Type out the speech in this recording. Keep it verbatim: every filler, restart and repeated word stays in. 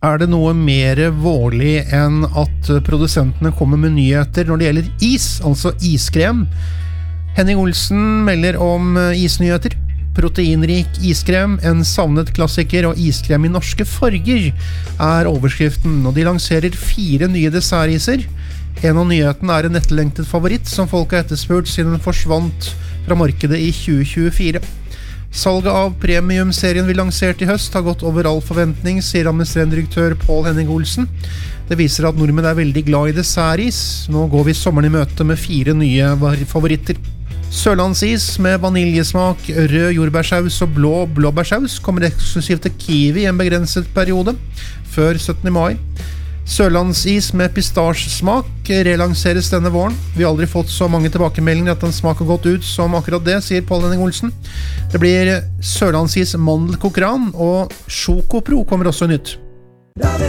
Er det noe mer vårlig enn at produsentene kommer med nyheter når det gjelder is, altså iskrem? Henning Olsen melder om isnyheter. Proteinrik iskrem, en savnet klassiker og iskrem i norske farger er overskriften, og de lanserer fire nye dessertiser. En av nyhetene er en etterlengtet favoritt som folk har etterspurt siden den forsvant fra markedet i tjue tjuefire. Salget av premiumserien vi lanserte i høst har gått over all forventning, sier administrerende direktør Pål Henning Olsen. Det viser at nordmenn er veldig glad i dessertis. Nå går vi sommeren i møte med fire nye favoritter. Sørlandsis med vaniljesmak, rød jordbærsaus og blå blåbærsaus kommer eksklusivt til Kiwi i en begrenset periode, før syttende mai. Sørlandsis med pistasjesmak relanseres denne våren. Vi har aldri fått så mange tilbakemeldinger at den smaker godt ut som akkurat det, sier Pål Henning Olsen. Det blir Sørlandsis mandelkokran, og Sjokopro kommer også nytt.